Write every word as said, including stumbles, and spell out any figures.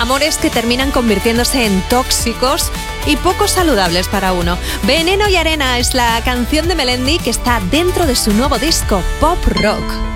Amores que terminan convirtiéndose en tóxicos y poco saludables para uno. Veneno y arena es la canción de Melendi que está dentro de su nuevo disco, Pop Rock.